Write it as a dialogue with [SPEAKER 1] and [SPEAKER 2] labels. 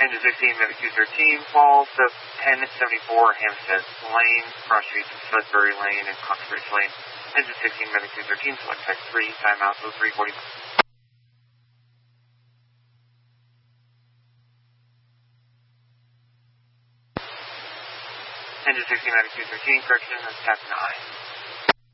[SPEAKER 1] Engine 16, Medic 213, falls to 1074 Hampstead Lane, cross streets of Sudbury Lane and Coxbridge Lane. Engine 16, Medic 213, select type 3, timeout, 0340. Engine 16, Medic 213, correction, that's tap 9.